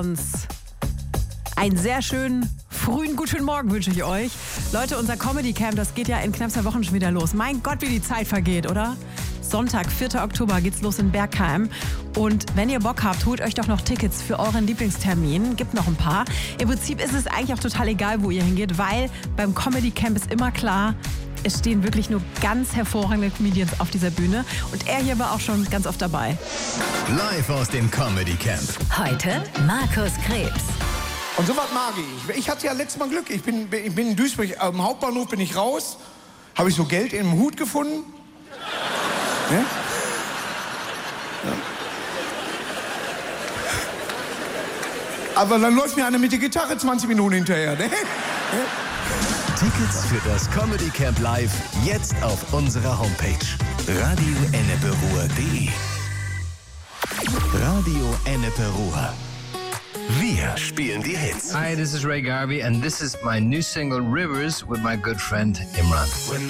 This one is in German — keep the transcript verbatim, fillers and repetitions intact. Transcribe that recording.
uns einen sehr schönen frühen guten Morgen wünsche ich euch. Leute, unser Comedy Camp, das geht ja in knapp zwei Wochen schon wieder los. Mein Gott, wie die Zeit vergeht, oder? Sonntag, vierter Oktober geht's los in Bergheim. Und wenn ihr Bock habt, holt euch doch noch Tickets für euren Lieblingstermin. Gibt noch ein paar. Im Prinzip ist es eigentlich auch total egal, wo ihr hingeht, weil beim Comedy Camp ist immer klar, es stehen wirklich nur ganz hervorragende Comedians auf dieser Bühne. Und er hier war auch schon ganz oft dabei. Live aus dem Comedy Camp. Heute Markus Krebs. Und sowas mag ich. Ich hatte ja letztes Mal Glück. Ich bin, ich bin in Duisburg, am Hauptbahnhof bin ich raus. Habe ich so Geld in einem Hut gefunden. Ja? Ja. Aber dann läuft mir einer mit der Gitarre zwanzig Minuten hinterher. Ne? Ja. Tickets für das Comedy Camp Live jetzt auf unserer Homepage radio ennepe ruhr punkt de. Radio Ennepe Ruhr. Wir spielen die Hits. Hi, this is Ray Garvey and this is my new single Rivers with my good friend Imran.